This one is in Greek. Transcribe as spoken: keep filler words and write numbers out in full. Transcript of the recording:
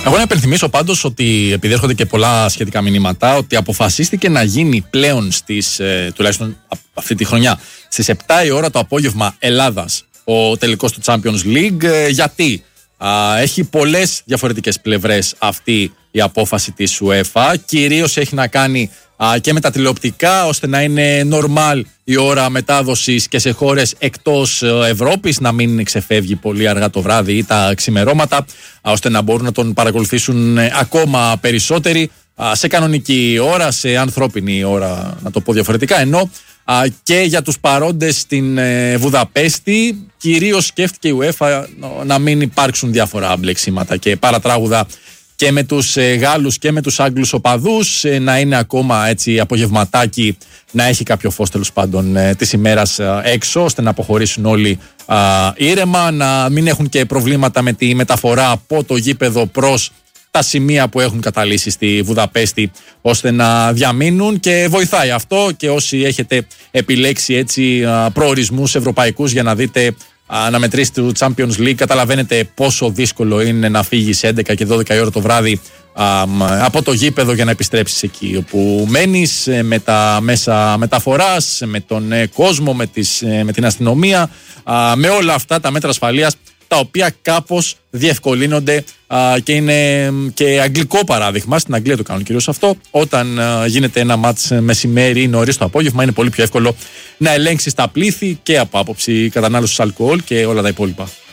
Εγώ να υπενθυμίσω πάντως ότι, επειδή έρχονται και πολλά σχετικά μηνύματα, ότι αποφασίστηκε να γίνει πλέον στις, ε, τουλάχιστον αυτή τη χρονιά, στις επτά η ώρα το απόγευμα Ελλάδας ο τελικός του Champions League. Ε, γιατί α, έχει πολλές διαφορετικές πλευρές αυτή η απόφαση της UEFA. Κυρίως έχει να κάνει α, και με τα τηλεοπτικά, ώστε να είναι normal η ώρα μετάδοσης και σε χώρες εκτός Ευρώπης, να μην ξεφεύγει πολύ αργά το βράδυ ή τα ξημερώματα, ώστε να μπορούν να τον παρακολουθήσουν ακόμα περισσότεροι σε κανονική ώρα, σε ανθρώπινη ώρα, να το πω διαφορετικά. Ενώ και για τους παρόντες στην Βουδαπέστη κυρίως σκέφτηκε η UEFA να μην υπάρξουν διάφορα μπλεξίματα και παρατράγουδα και με τους ε, Γάλλους και με τους Άγγλους οπαδούς, ε, να είναι ακόμα έτσι απογευματάκι, να έχει κάποιο φως τέλος πάντων ε, της ημέρας ε, έξω, ώστε να αποχωρήσουν όλοι ε, ήρεμα, να μην έχουν και προβλήματα με τη μεταφορά από το γήπεδο προς τα σημεία που έχουν καταλύσει στη Βουδαπέστη, ώστε να διαμείνουν, και βοηθάει αυτό και όσοι έχετε επιλέξει έτσι ε, προορισμούς ευρωπαϊκούς για να δείτε, να μετρήσετε το Champions League, καταλαβαίνετε πόσο δύσκολο είναι να φύγεις έντεκα και δώδεκα η ώρα το βράδυ α, από το γήπεδο για να επιστρέψεις εκεί όπου μένεις, με τα μέσα μεταφοράς, με τον ε, κόσμο, με, τις, ε, με την αστυνομία, α, με όλα αυτά τα μέτρα ασφαλείας, τα οποία κάπως διευκολύνονται, α, και είναι και αγγλικό παράδειγμα. Στην Αγγλία το κάνουν κυρίως αυτό. Όταν α, γίνεται ένα μάτς μεσημέρι ή νωρίς το απόγευμα, είναι πολύ πιο εύκολο να ελέγξεις τα πλήθη και από άποψη κατανάλωσης αλκοόλ και όλα τα υπόλοιπα.